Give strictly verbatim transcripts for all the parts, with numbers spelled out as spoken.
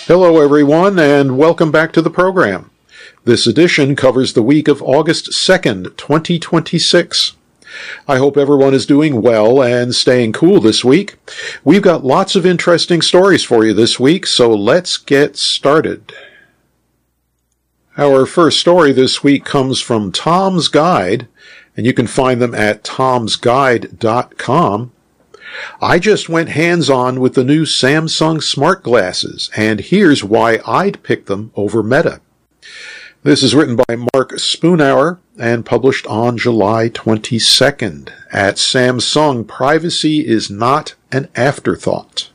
Hello, everyone, and welcome back to the program. This edition covers the week of August second, twenty twenty-six. I hope everyone is doing well and staying cool this week. We've got lots of interesting stories for you this week, so let's get started. Our first story this week comes from Tom's Guide, and you can find them at toms guide dot com. I just went hands-on with the new Samsung smart glasses, and here's why I'd pick them over Meta. This is written by Mark Spoonhour and published on July twenty-second at Samsung. Privacy is not an afterthought.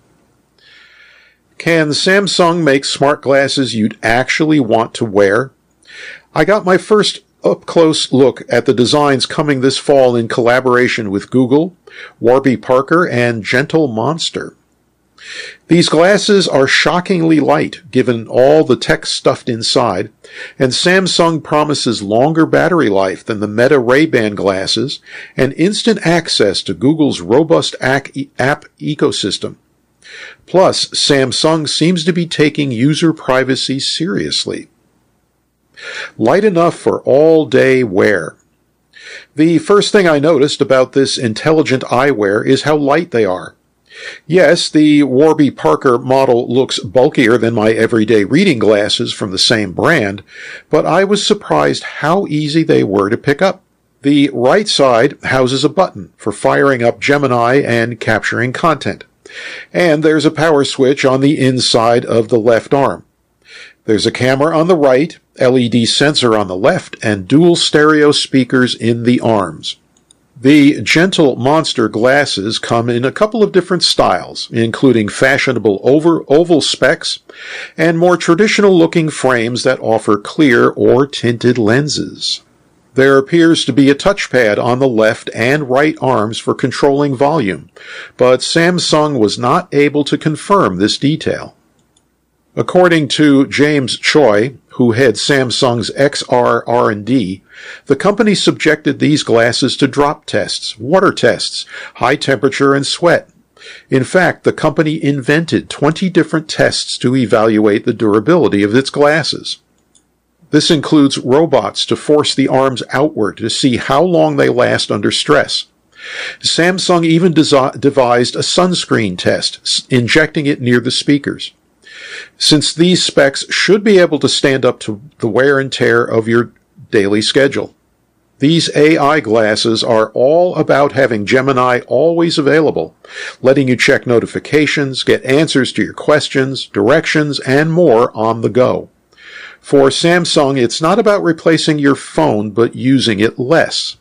Can Samsung make smart glasses you'd actually want to wear? I got my first up-close look at the designs coming this fall in collaboration with Google, Warby Parker, and Gentle Monster. These glasses are shockingly light, given all the tech stuffed inside, and Samsung promises longer battery life than the Meta Ray-Ban glasses and instant access to Google's robust app ecosystem. Plus, Samsung seems to be taking user privacy seriously. Light enough for all-day wear. The first thing I noticed about this intelligent eyewear is how light they are. Yes, the Warby Parker model looks bulkier than my everyday reading glasses from the same brand, but I was surprised how easy they were to pick up. The right side houses a button for firing up Gemini and capturing content, and there's a power switch on the inside of the left arm. There's a camera on the right, L E D sensor on the left, and dual stereo speakers in the arms. The Gentle Monster glasses come in a couple of different styles, including fashionable over, oval specs and more traditional-looking frames that offer clear or tinted lenses. There appears to be a touchpad on the left and right arms for controlling volume, but Samsung was not able to confirm this detail. According to James Choi, who heads Samsung's X R R and D, the company subjected these glasses to drop tests, water tests, high temperature, and sweat. In fact, the company invented twenty different tests to evaluate the durability of its glasses. This includes robots to force the arms outward to see how long they last under stress. Samsung even desi- devised a sunscreen test, injecting it near the speakers. Since these specs should be able to stand up to the wear and tear of your daily schedule. These A I glasses are all about having Gemini always available, letting you check notifications, get answers to your questions, directions, and more on the go. For Samsung, it's not about replacing your phone, but using it less.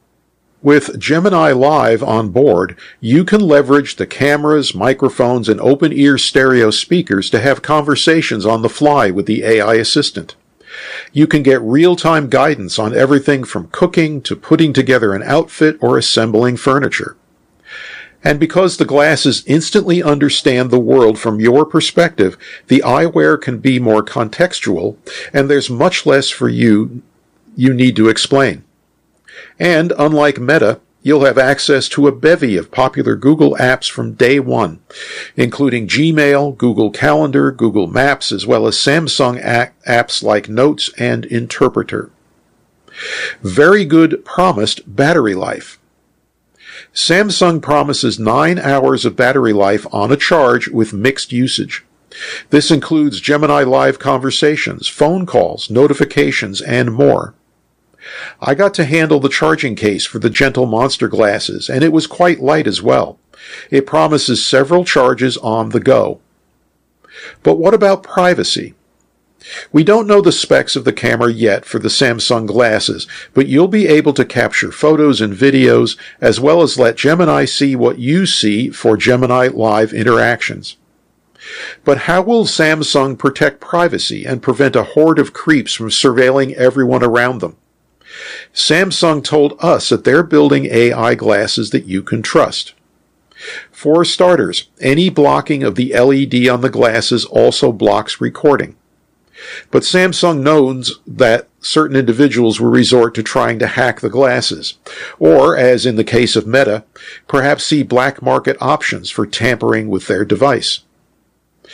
With Gemini Live on board, you can leverage the cameras, microphones, and open-ear stereo speakers to have conversations on the fly with the A I assistant. You can get real-time guidance on everything from cooking to putting together an outfit or assembling furniture. And because the glasses instantly understand the world from your perspective, the eyewear can be more contextual, and there's much less for you you need to explain. And, unlike Meta, you'll have access to a bevy of popular Google apps from day one, including Gmail, Google Calendar, Google Maps, as well as Samsung apps like Notes and Interpreter. Very good promised battery life. Samsung promises nine hours of battery life on a charge with mixed usage. This includes Gemini Live conversations, phone calls, notifications, and more. I got to handle the charging case for the Gentle Monster glasses, and it was quite light as well. It promises several charges on the go. But what about privacy? We don't know the specs of the camera yet for the Samsung glasses, but you'll be able to capture photos and videos, as well as let Gemini see what you see for Gemini Live interactions. But how will Samsung protect privacy and prevent a horde of creeps from surveilling everyone around them? Samsung told us that they're building A I glasses that you can trust. For starters, any blocking of the L E D on the glasses also blocks recording. But Samsung knows that certain individuals will resort to trying to hack the glasses, or, as in the case of Meta, perhaps see black market options for tampering with their device.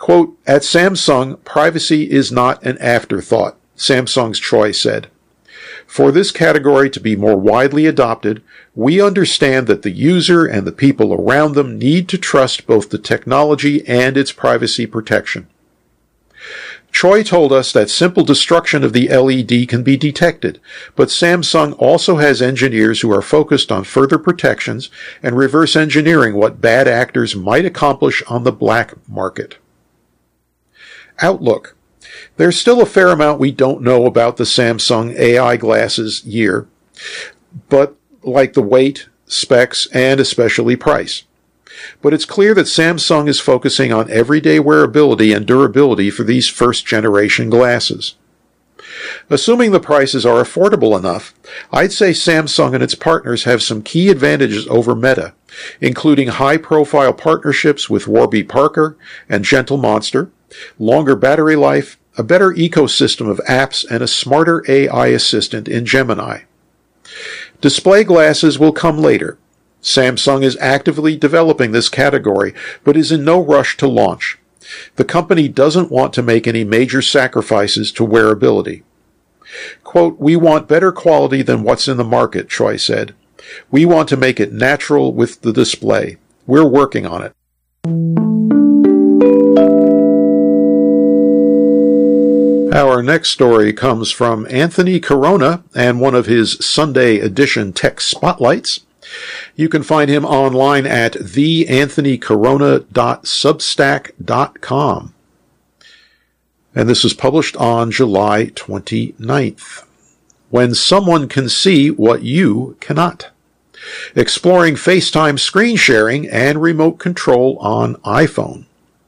Quote, at Samsung, privacy is not an afterthought, Samsung's Choi said. For this category to be more widely adopted, we understand that the user and the people around them need to trust both the technology and its privacy protection. Choi told us that simple destruction of the L E D can be detected, but Samsung also has engineers who are focused on further protections and reverse engineering what bad actors might accomplish on the black market. Outlook. There's still a fair amount we don't know about the Samsung A I glasses year, but like the weight, specs, and especially price. But it's clear that Samsung is focusing on everyday wearability and durability for these first-generation glasses. Assuming the prices are affordable enough, I'd say Samsung and its partners have some key advantages over Meta, including high-profile partnerships with Warby Parker and Gentle Monster, longer battery life, a better ecosystem of apps, and a smarter A I assistant in Gemini. Display glasses will come later. Samsung is actively developing this category, but is in no rush to launch. The company doesn't want to make any major sacrifices to wearability. Quote, we want better quality than what's in the market, Choi said. We want to make it natural with the display. We're working on it. Our next story comes from Anthony Corona and one of his Sunday edition tech spotlights. You can find him online at the anthony corona dot substack dot com. And this was published on July twenty-ninth. When someone can see what you cannot. Exploring FaceTime screen sharing and remote control on iPhone.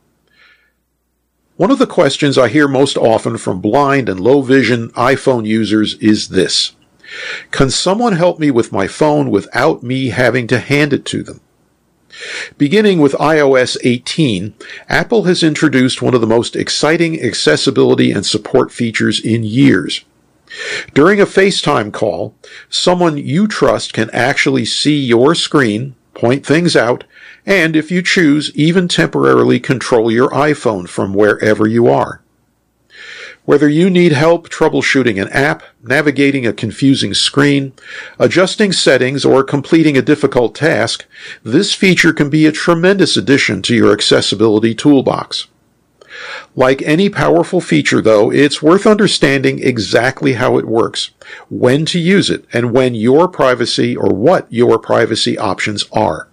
One of the questions I hear most often from blind and low vision iPhone users is this. Can someone help me with my phone without me having to hand it to them? Beginning with i O S eighteen, Apple has introduced one of the most exciting accessibility and support features in years. During a FaceTime call, someone you trust can actually see your screen, point things out, and if you choose, even temporarily control your iPhone from wherever you are. Whether you need help troubleshooting an app, navigating a confusing screen, adjusting settings, or completing a difficult task, this feature can be a tremendous addition to your accessibility toolbox. Like any powerful feature, though, it's worth understanding exactly how it works, when to use it, and when your privacy or what your privacy options are.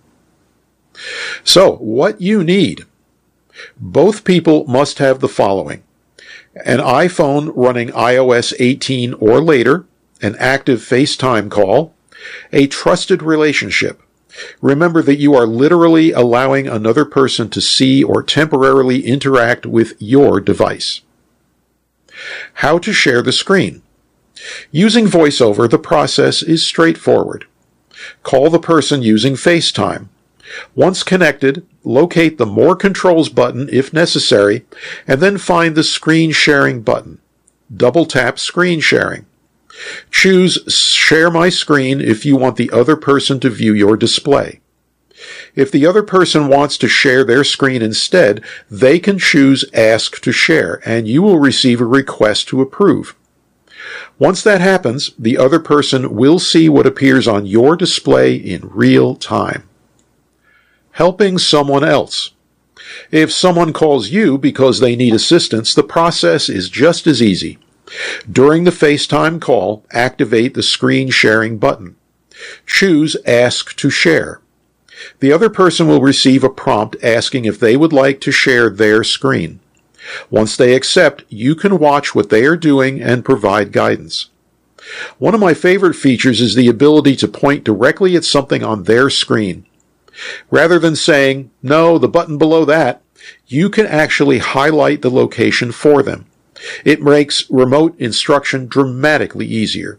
So, what you need. Both people must have the following. An iPhone running i O S eighteen or later, an active FaceTime call, a trusted relationship. Remember that you are literally allowing another person to see or temporarily interact with your device. How to share the screen. Using VoiceOver, the process is straightforward. Call the person using FaceTime. Once connected, locate the More Controls button if necessary, and then find the Screen Sharing button. Double tap Screen Sharing. Choose Share My Screen if you want the other person to view your display. If the other person wants to share their screen instead, they can choose Ask to Share, and you will receive a request to approve. Once that happens, the other person will see what appears on your display in real time. Helping someone else. If someone calls you because they need assistance, the process is just as easy. During the FaceTime call, activate the Screen Sharing button. Choose Ask to Share. The other person will receive a prompt asking if they would like to share their screen. Once they accept, you can watch what they are doing and provide guidance. One of my favorite features is the ability to point directly at something on their screen. Rather than saying, no, the button below that, you can actually highlight the location for them. It makes remote instruction dramatically easier.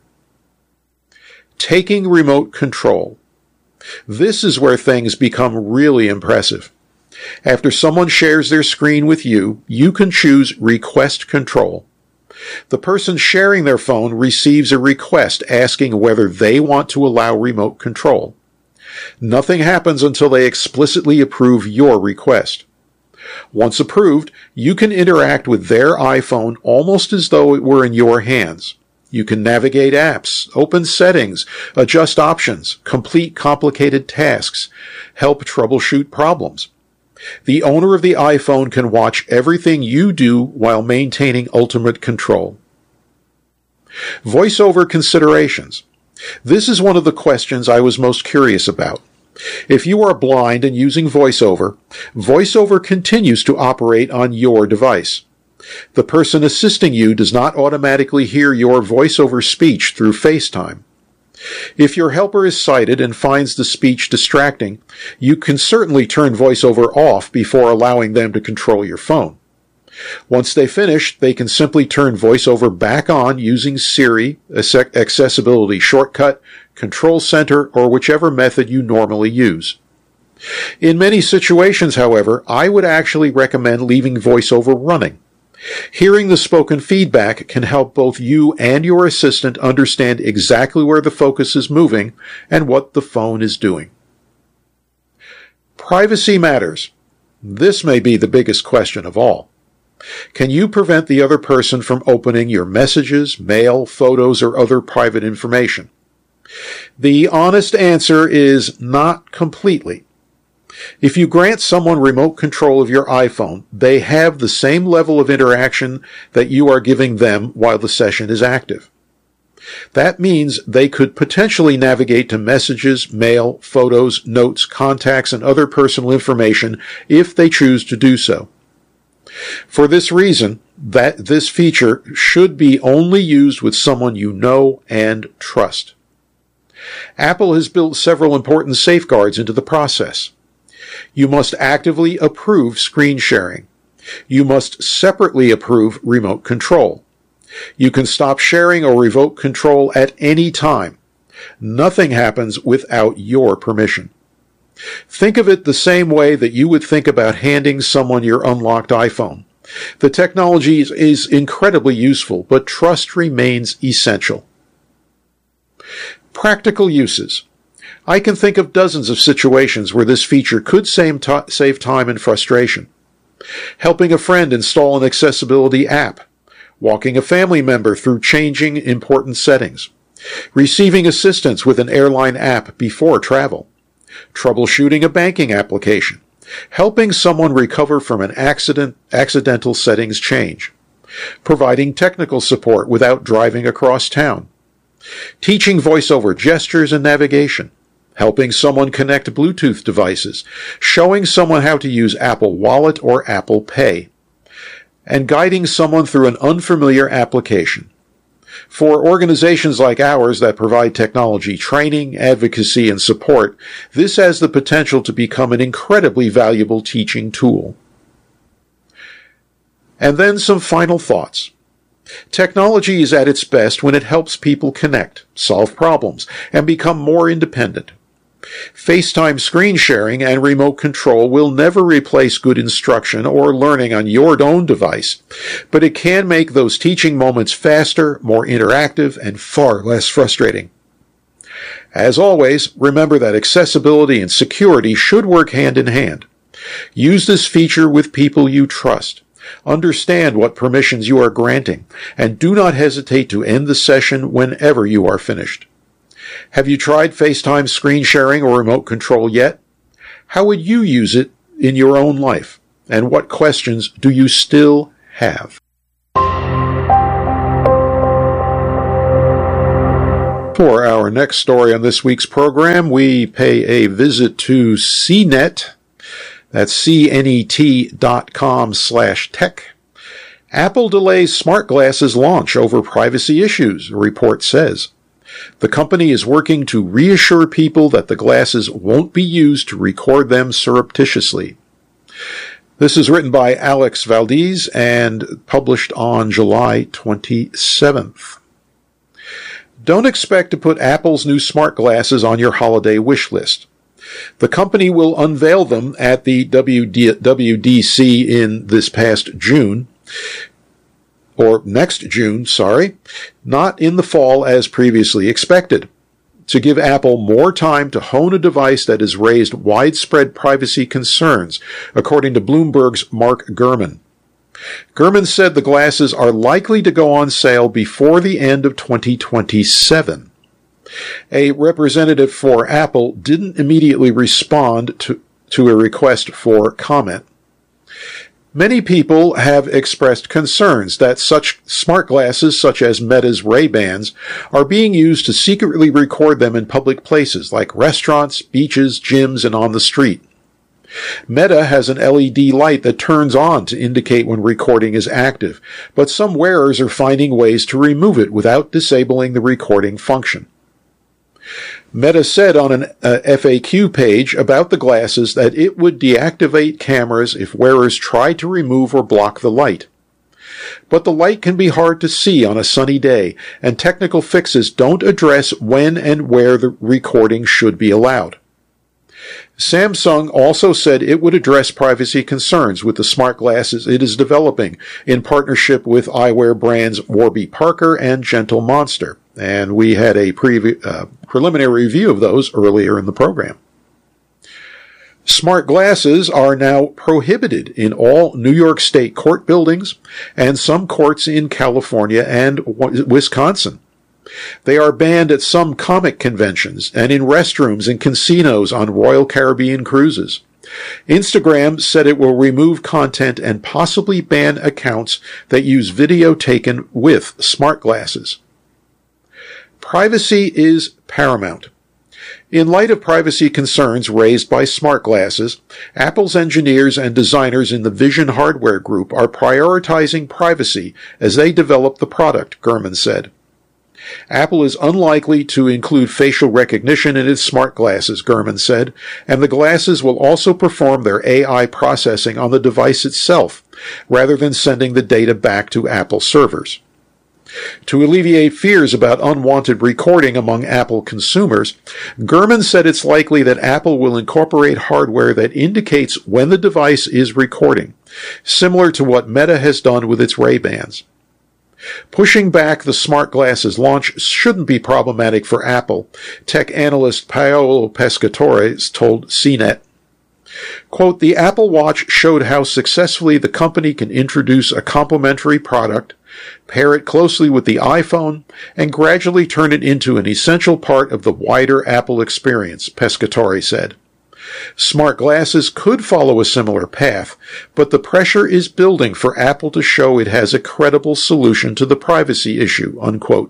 Taking remote control. This is where things become really impressive. After someone shares their screen with you, you can choose Request Control. The person sharing their phone receives a request asking whether they want to allow remote control. Nothing happens until they explicitly approve your request. Once approved, you can interact with their iPhone almost as though it were in your hands. You can navigate apps, open settings, adjust options, complete complicated tasks, help troubleshoot problems. The owner of the iPhone can watch everything you do while maintaining ultimate control. VoiceOver considerations. This is one of the questions I was most curious about. If you are blind and using VoiceOver, VoiceOver continues to operate on your device. The person assisting you does not automatically hear your VoiceOver speech through FaceTime. If your helper is sighted and finds the speech distracting, you can certainly turn VoiceOver off before allowing them to control your phone. Once they finish, they can simply turn VoiceOver back on using Siri, Accessibility Shortcut, Control Center, or whichever method you normally use. In many situations, however, I would actually recommend leaving VoiceOver running. Hearing the spoken feedback can help both you and your assistant understand exactly where the focus is moving and what the phone is doing. Privacy matters. This may be the biggest question of all. Can you prevent the other person from opening your messages, mail, photos, or other private information? The honest answer is not completely. If you grant someone remote control of your iPhone, they have the same level of interaction that you are giving them while the session is active. That means they could potentially navigate to messages, mail, photos, notes, contacts, and other personal information if they choose to do so. For this reason, that this feature should be only used with someone you know and trust. Apple has built several important safeguards into the process. You must actively approve screen sharing. You must separately approve remote control. You can stop sharing or revoke control at any time. Nothing happens without your permission. Think of it the same way that you would think about handing someone your unlocked iPhone. The technology is, is incredibly useful, but trust remains essential. Practical uses. I can think of dozens of situations where this feature could save time and frustration. Helping a friend install an accessibility app. Walking a family member through changing important settings. Receiving assistance with an airline app before travel. Troubleshooting a banking application. Helping someone recover from an accident, accidental settings change. Providing technical support without driving across town. Teaching VoiceOver gestures and navigation. Helping someone connect Bluetooth devices. Showing someone how to use Apple Wallet or Apple Pay. And guiding someone through an unfamiliar application. For organizations like ours that provide technology training, advocacy, and support, this has the potential to become an incredibly valuable teaching tool. And then some final thoughts. Technology is at its best when it helps people connect, solve problems, and become more independent. FaceTime screen sharing and remote control will never replace good instruction or learning on your own device, but it can make those teaching moments faster, more interactive, and far less frustrating. As always, remember that accessibility and security should work hand in hand. Use this feature with people you trust. Understand what permissions you are granting, and do not hesitate to end the session whenever you are finished. Have you tried FaceTime screen sharing or remote control yet? How would you use it in your own life? And what questions do you still have? For our next story on this week's program, we pay a visit to C net. That's C N E T dot com slash tech. Apple delays smart glasses launch over privacy issues, a report says. The company is working to reassure people that the glasses won't be used to record them surreptitiously. This is written by Alex Valdez and published on July twenty-seventh. Don't expect to put Apple's new smart glasses on your holiday wish list. The company will unveil them at the W D C in this past June. Or next June, sorry, not in the fall as previously expected. to give Apple more time to hone a device that has raised widespread privacy concerns, according to Bloomberg's Mark Gurman. Gurman said the glasses are likely to go on sale before the end of twenty twenty-seven. A representative for Apple didn't immediately respond to, to a request for comment. Many people have expressed concerns that such smart glasses, such as Meta's Ray-Bans, are being used to secretly record them in public places like restaurants, beaches, gyms, and on the street. Meta has an L E D light that turns on to indicate when recording is active, but some wearers are finding ways to remove it without disabling the recording function. Meta said on an uh, F A Q page about the glasses that it would deactivate cameras if wearers tried to remove or block the light. But the light can be hard to see on a sunny day, and technical fixes don't address when and where the recording should be allowed. Samsung also said it would address privacy concerns with the smart glasses it is developing in partnership with eyewear brands Warby Parker and Gentle Monster. And we had a previ- uh, preliminary review of those earlier in the program. Smart glasses are now prohibited in all New York State court buildings and some courts in California and Wisconsin. They are banned at some comic conventions and in restrooms and casinos on Royal Caribbean cruises. Instagram said it will remove content and possibly ban accounts that use video taken with smart glasses. Privacy is paramount. In light of privacy concerns raised by smart glasses, Apple's engineers and designers in the Vision Hardware Group are prioritizing privacy as they develop the product, Gurman said. Apple is unlikely to include facial recognition in its smart glasses, Gurman said, and the glasses will also perform their A I processing on the device itself, rather than sending the data back to Apple servers. To alleviate fears about unwanted recording among Apple consumers, Gurman said it's likely that Apple will incorporate hardware that indicates when the device is recording, similar to what Meta has done with its Ray-Bans. Pushing back the smart glasses launch shouldn't be problematic for Apple, tech analyst Paolo Pescatore told C net. Quote, the Apple Watch showed how successfully the company can introduce a complementary product, pair it closely with the iPhone, and gradually turn it into an essential part of the wider Apple experience, Pescatore said. Smart glasses could follow a similar path, but the pressure is building for Apple to show it has a credible solution to the privacy issue, unquote.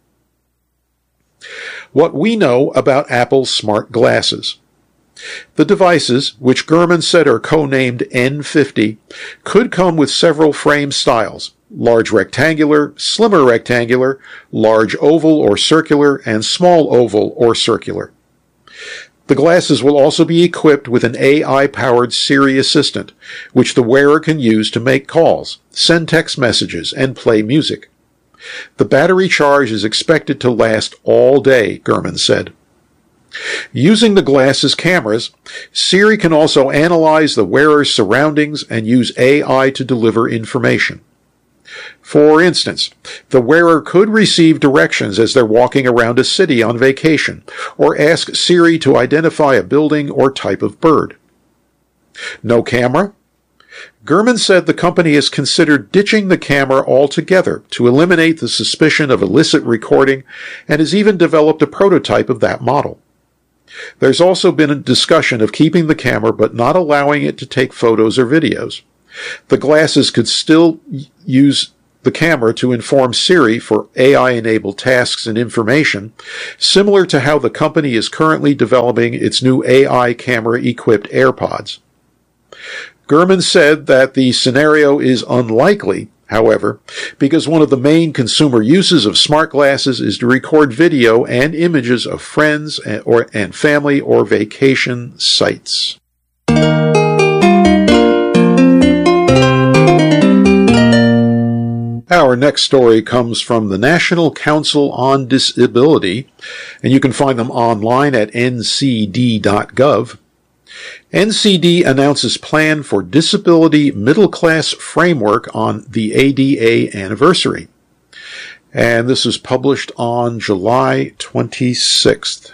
What we know about Apple's smart glasses. The devices, which Gurman said are codenamed N fifty, could come with several frame styles: large rectangular, slimmer rectangular, large oval or circular, and small oval or circular. The glasses will also be equipped with an A I-powered Siri assistant, which the wearer can use to make calls, send text messages, and play music. The battery charge is expected to last all day, Gurman said. Using the glasses' cameras, Siri can also analyze the wearer's surroundings and use A I to deliver information. For instance, the wearer could receive directions as they're walking around a city on vacation, or ask Siri to identify a building or type of bird. No camera? Gurman said the company has considered ditching the camera altogether to eliminate the suspicion of illicit recording, and has even developed a prototype of that model. There's also been a discussion of keeping the camera but not allowing it to take photos or videos. The glasses could still use the camera to inform Siri for A I-enabled tasks and information, similar to how the company is currently developing its new A I camera-equipped AirPods. Gurman said that the scenario is unlikely, however, because one of the main consumer uses of smart glasses is to record video and images of friends and, or, and family or vacation sites. Our next story comes from the National Council on Disability, and you can find them online at N C D dot gov. N C D announces plan for Disability Middle Class Framework on the A D A anniversary. And this is published on July twenty-sixth.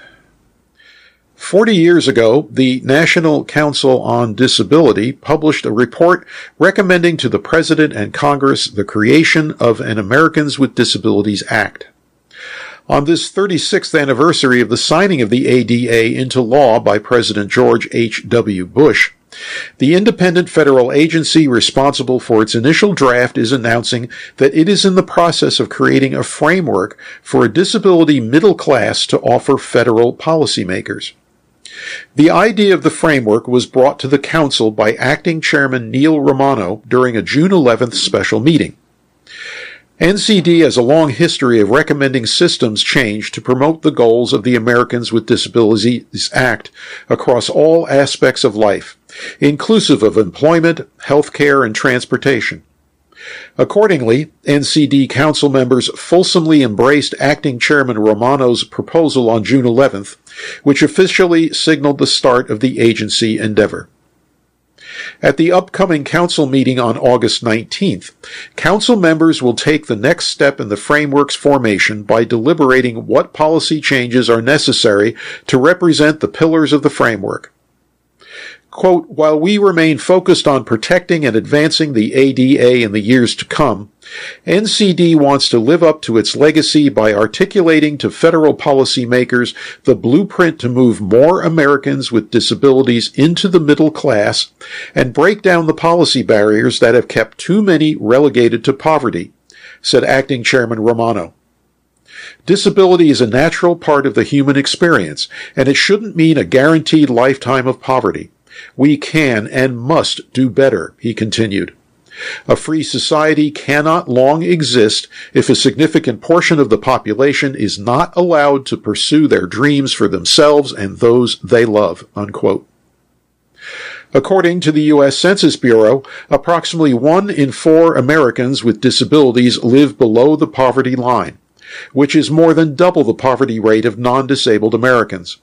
Forty years ago, the National Council on Disability published a report recommending to the President and Congress the creation of an Americans with Disabilities Act. On this thirty-sixth anniversary of the signing of the A D A into law by President George H W. Bush, the independent federal agency responsible for its initial draft is announcing that it is in the process of creating a framework for a disability middle class to offer federal policymakers. The idea of the framework was brought to the Council by Acting Chairman Neil Romano during a June eleventh special meeting. N C D has a long history of recommending systems change to promote the goals of the Americans with Disabilities Act across all aspects of life, inclusive of employment, health care, and transportation. Accordingly, N C D Council members fulsomely embraced Acting Chairman Romano's proposal on June eleventh, which officially signaled the start of the agency endeavor. At the upcoming Council meeting on August nineteenth, Council members will take the next step in the framework's formation by deliberating what policy changes are necessary to represent the pillars of the framework. Quote, while we remain focused on protecting and advancing the A D A in the years to come, N C D wants to live up to its legacy by articulating to federal policymakers the blueprint to move more Americans with disabilities into the middle class and break down the policy barriers that have kept too many relegated to poverty, said Acting Chairman Romano. Disability is a natural part of the human experience, and it shouldn't mean a guaranteed lifetime of poverty. We can and must do better, he continued. A free society cannot long exist if a significant portion of the population is not allowed to pursue their dreams for themselves and those they love, unquote. According to the U S Census Bureau, approximately one in four Americans with disabilities live below the poverty line, which is more than double the poverty rate of non-disabled Americans.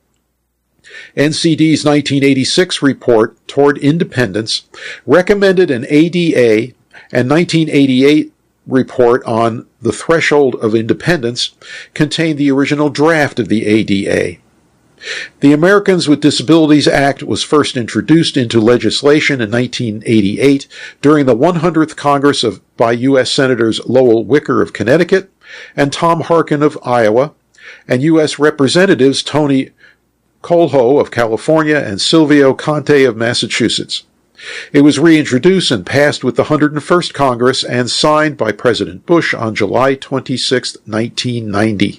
N C D's nineteen eighty-six report toward independence recommended an A D A, and nineteen eighty-eight report on the threshold of independence contained the original draft of the A D A. The Americans with Disabilities Act was first introduced into legislation in nineteen eighty-eight during the one hundredth Congress of, by U S Senators Lowell Wicker of Connecticut and Tom Harkin of Iowa, and U S Representatives Tony Colho of California and Silvio Conte of Massachusetts. It was reintroduced and passed with the one hundred first Congress and signed by President Bush on July twenty-sixth, nineteen ninety.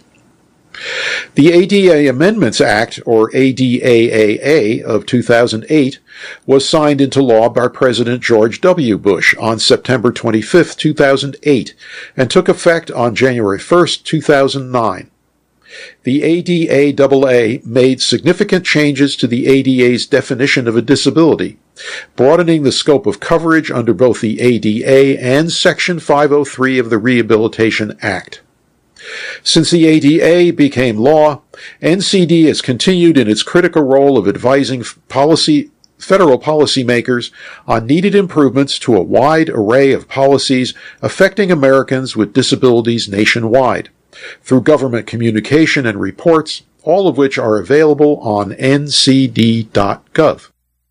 The A D A Amendments Act, or A D A A A, of two thousand eight was signed into law by President George W. Bush on September twenty-fifth, two thousand eight, and took effect on January first, two thousand nine. The A D A A A made significant changes to the A D A's definition of a disability, broadening the scope of coverage under both the A D A and Section five oh three of the Rehabilitation Act. Since the A D A became law, N C D has continued in its critical role of advising policy, federal policymakers on needed improvements to a wide array of policies affecting Americans with disabilities nationwide, through government communication and reports, all of which are available on N C D dot gov.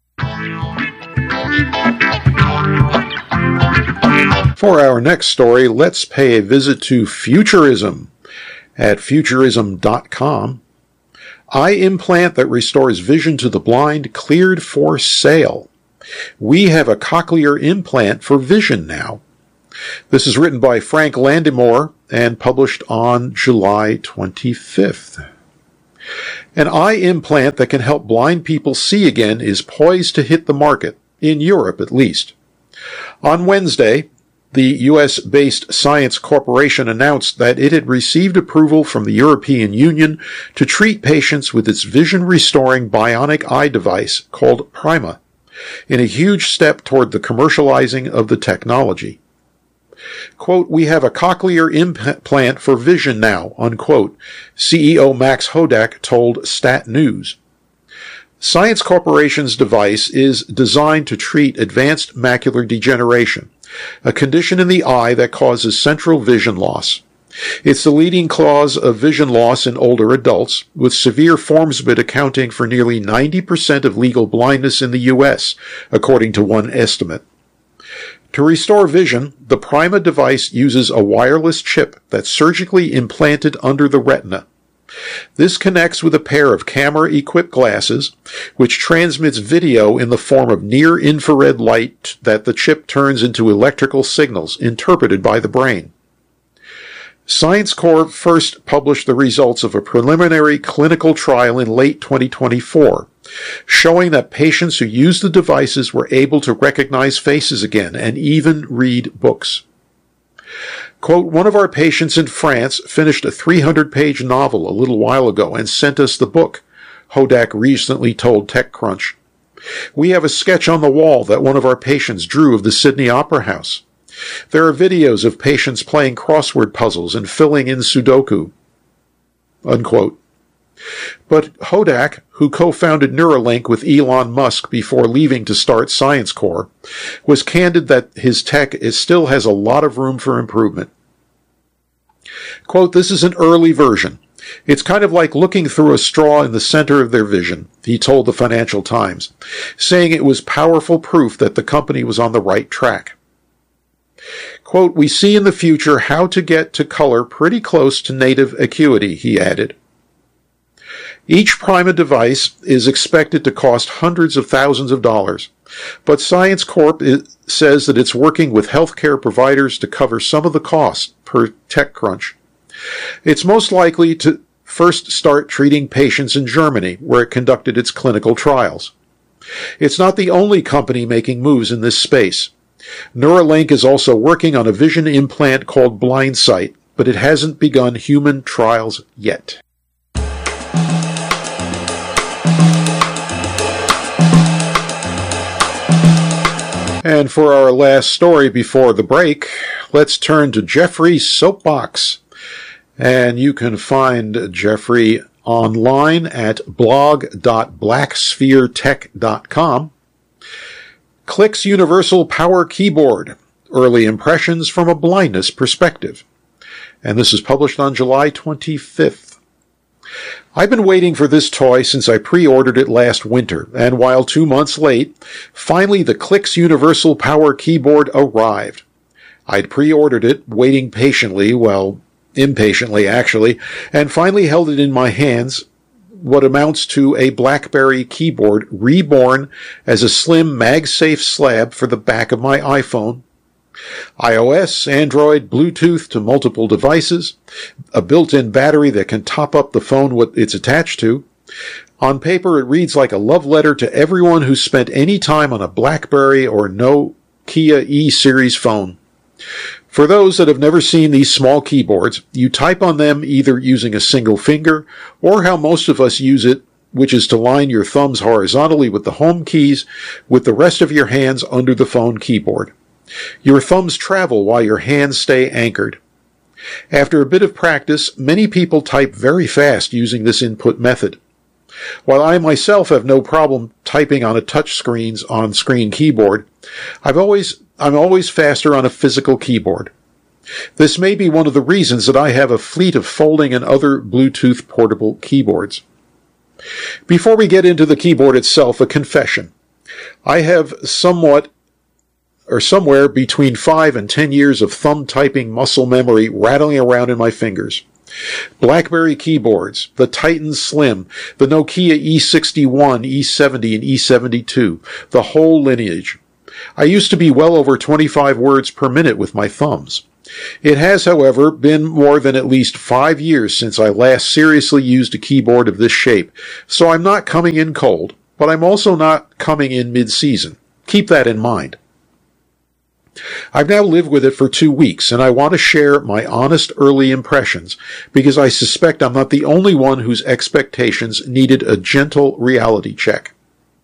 For our next story, let's pay a visit to Futurism at Futurism dot com. Eye implant that restores vision to the blind cleared for sale. We have a cochlear implant for vision now. This is written by Frank Landemore and published on July twenty-fifth. An eye implant that can help blind people see again is poised to hit the market, in Europe at least. On Wednesday, the U S-based Science Corporation announced that it had received approval from the European Union to treat patients with its vision-restoring bionic eye device called Prima, in a huge step toward the commercializing of the technology. Quote, we have a cochlear implant for vision now, unquote, C E O Max Hodak told Stat News. Science Corporation's device is designed to treat advanced macular degeneration, a condition in the eye that causes central vision loss. It's the leading cause of vision loss in older adults, with severe forms of it accounting for nearly ninety percent of legal blindness in the U S, according to one estimate. To restore vision, the Prima device uses a wireless chip that's surgically implanted under the retina. This connects with a pair of camera-equipped glasses, which transmits video in the form of near-infrared light that the chip turns into electrical signals interpreted by the brain. Science Corp first published the results of a preliminary clinical trial in late twenty twenty-four, showing that patients who used the devices were able to recognize faces again and even read books. Quote, one of our patients in France finished a three hundred page novel a little while ago and sent us the book, Hodak recently told TechCrunch. We have a sketch on the wall that one of our patients drew of the Sydney Opera House. There are videos of patients playing crossword puzzles and filling in Sudoku. Unquote. But Hodak, who co-founded Neuralink with Elon Musk before leaving to start Science Corp, was candid that his tech is, still has a lot of room for improvement. Quote, this is an early version. It's kind of like looking through a straw in the center of their vision, he told the Financial Times, saying it was powerful proof that the company was on the right track. Quote, we see in the future how to get to color pretty close to native acuity, he added. Each Prima device is expected to cost hundreds of thousands of dollars, but Science Corp says that it's working with healthcare providers to cover some of the costs, per TechCrunch. It's most likely to first start treating patients in Germany, where it conducted its clinical trials. It's not the only company making moves in this space. Neuralink is also working on a vision implant called BlindSight, but it hasn't begun human trials yet. And for our last story before the break, let's turn to Jeffrey's Soapbox. And you can find Jeffrey online at blog dot black sphere tech dot com. Clicks Universal Power Keyboard, Early Impressions from a Blindness Perspective. And this is published on July twenty-fifth. I've been waiting for this toy since I pre-ordered it last winter, and while two months late, finally the Clicks Universal Power Keyboard arrived. I'd pre-ordered it, waiting patiently, well, impatiently actually, and finally held it in my hands, what amounts to a BlackBerry keyboard reborn as a slim MagSafe slab for the back of my iPhone. iOS, Android, Bluetooth to multiple devices, a built-in battery that can top up the phone what it's attached to. On paper, it reads like a love letter to everyone who spent any time on a BlackBerry or Nokia E-Series phone. For those that have never seen these small keyboards, you type on them either using a single finger or how most of us use it, which is to line your thumbs horizontally with the home keys with the rest of your hands under the phone keyboard. Your thumbs travel while your hands stay anchored. After a bit of practice, many people type very fast using this input method. While I myself have no problem typing on a touchscreen's on-screen keyboard, I've always I'm always faster on a physical keyboard. This may be one of the reasons that I have a fleet of folding and other Bluetooth portable keyboards. Before we get into the keyboard itself, a confession. I have somewhat or somewhere between five and ten years of thumb typing muscle memory rattling around in my fingers. BlackBerry keyboards, the Titan Slim, the Nokia E sixty-one, E seventy, and E seventy-two, the whole lineage. I used to be well over twenty-five words per minute with my thumbs. It has, however, been more than at least five years since I last seriously used a keyboard of this shape, so I'm not coming in cold, but I'm also not coming in mid-season. Keep that in mind. I've now lived with it for two weeks, and I want to share my honest early impressions, because I suspect I'm not the only one whose expectations needed a gentle reality check.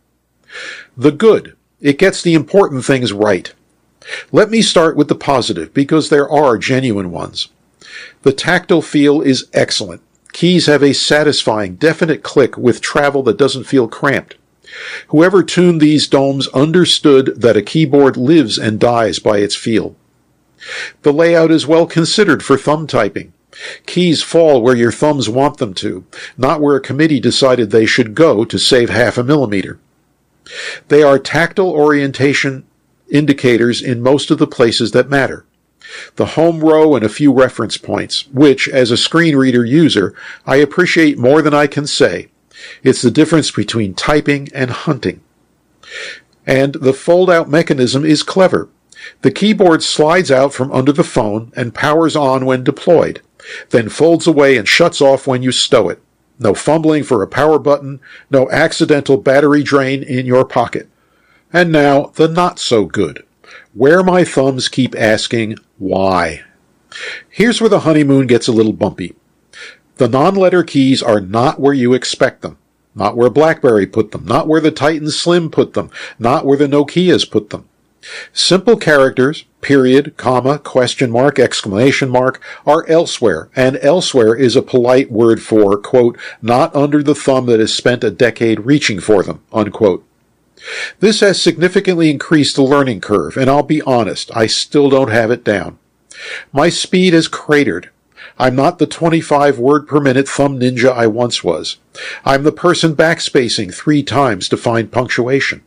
The good. It gets the important things right. Let me start with the positive, because there are genuine ones. The tactile feel is excellent. Keys have a satisfying, definite click with travel that doesn't feel cramped. Whoever tuned these domes understood that a keyboard lives and dies by its feel. The layout is well considered for thumb typing. Keys fall where your thumbs want them to, not where a committee decided they should go to save half a millimeter. They are tactile orientation indicators in most of the places that matter. The home row and a few reference points, which, as a screen reader user, I appreciate more than I can say. It's the difference between typing and hunting. And the fold-out mechanism is clever. The keyboard slides out from under the phone and powers on when deployed, then folds away and shuts off when you stow it. No fumbling for a power button, no accidental battery drain in your pocket. And now, the not-so-good, where my thumbs keep asking, why? Here's where the honeymoon gets a little bumpy. The non-letter keys are not where you expect them, not where BlackBerry put them, not where the Titan Slim put them, not where the Nokias put them. Simple characters, period, comma, question mark, exclamation mark, are elsewhere, and elsewhere is a polite word for, quote, not under the thumb that has spent a decade reaching for them, unquote. This has significantly increased the learning curve, and I'll be honest, I still don't have it down. My speed has cratered. I'm not the twenty-five word per minute thumb ninja I once was. I'm the person backspacing three times to find punctuation.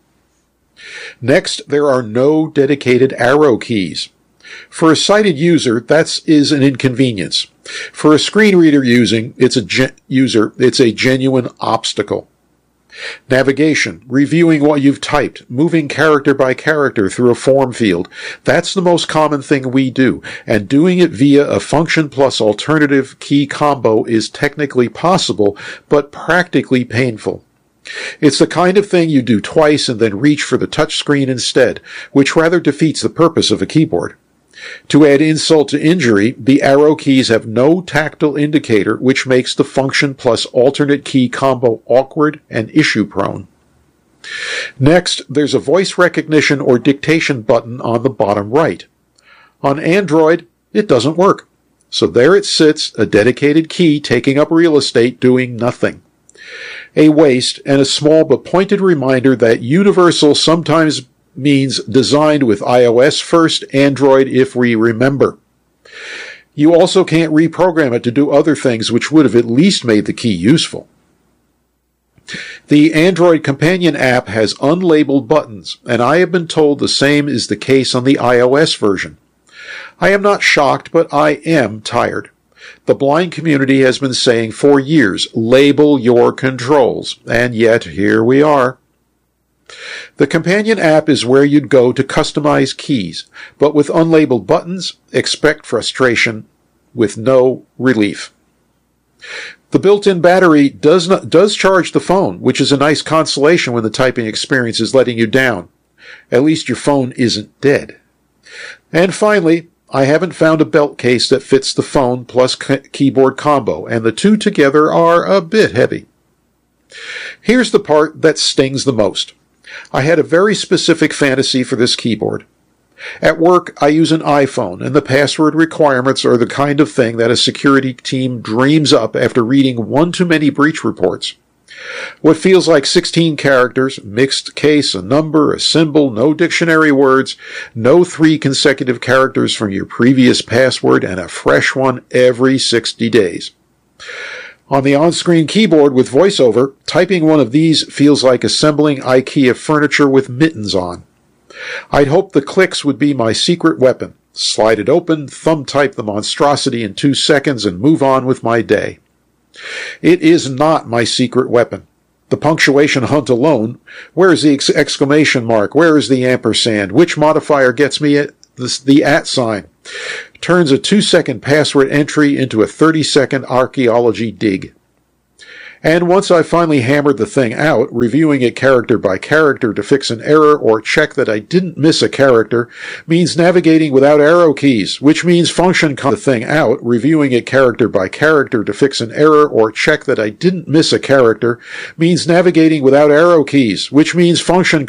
Next, there are no dedicated arrow keys. For a sighted user, that is an inconvenience. For a screen reader using, it's a gen- user, it's a genuine obstacle. Navigation, reviewing what you've typed, moving character by character through a form field. That's the most common thing we do, and doing it via a function plus alternative key combo is technically possible, but practically painful. It's the kind of thing you do twice and then reach for the touchscreen instead, which rather defeats the purpose of a keyboard. To add insult to injury, the arrow keys have no tactile indicator, which makes the function plus alternate key combo awkward and issue-prone. Next, there's a voice recognition or dictation button on the bottom right. On Android, it doesn't work. So there it sits, a dedicated key taking up real estate, doing nothing. A waste and a small but pointed reminder that universal sometimes means designed with iOS first, Android if we remember. You also can't reprogram it to do other things which would have at least made the key useful. The Android companion app has unlabeled buttons, and I have been told the same is the case on the iOS version. I am not shocked, but I am tired. The blind community has been saying for years, label your controls, and yet here we are. The companion app is where you'd go to customize keys, but with unlabeled buttons, expect frustration with no relief. The built-in battery does not, does charge the phone, which is a nice consolation when the typing experience is letting you down. At least your phone isn't dead. And finally, I haven't found a belt case that fits the phone plus keyboard combo, and the two together are a bit heavy. Here's the part that stings the most. I had a very specific fantasy for this keyboard. At work, I use an iPhone, and the password requirements are the kind of thing that a security team dreams up after reading one too many breach reports. What feels like sixteen characters, mixed case, a number, a symbol, no dictionary words, no three consecutive characters from your previous password, and a fresh one every sixty days. On the on-screen keyboard with VoiceOver, typing one of these feels like assembling IKEA furniture with mittens on. I'd hoped the clicks would be my secret weapon. Slide it open, thumb type the monstrosity in two seconds, and move on with my day. It is not my secret weapon. The punctuation hunt alone, where is the ex- exclamation mark, where is the ampersand, which modifier gets me at the, the at sign, turns a two-second password entry into a thirty-second archaeology dig. And once I finally hammered the thing out, reviewing it character by character to fix an error or check that I didn't miss a character means navigating without arrow keys, which means function the thing out, reviewing it character by character to fix an error or check that I didn't miss a character means navigating without arrow keys, which means function